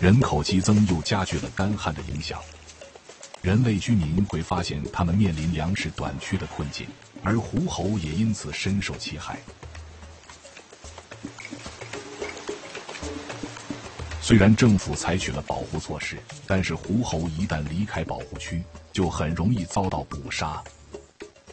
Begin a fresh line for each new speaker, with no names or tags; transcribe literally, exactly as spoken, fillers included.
人口激增又加剧了干旱的影响，人类居民会发现他们面临粮食短缺的困境，而狐猴也因此深受其害。虽然政府采取了保护措施，但是狐猴一旦离开保护区，就很容易遭到捕杀。